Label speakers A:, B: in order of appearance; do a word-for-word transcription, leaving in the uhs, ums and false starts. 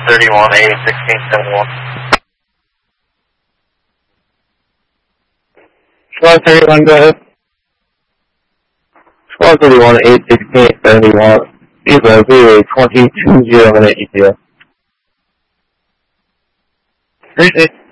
A: thirty-one, A, sixteen seventy-one.
B: Squad thirty-one, go ahead. Squad thirty-one, A, sixteen seventy-one. These are zero twenty two zero minute E T A.
C: Great.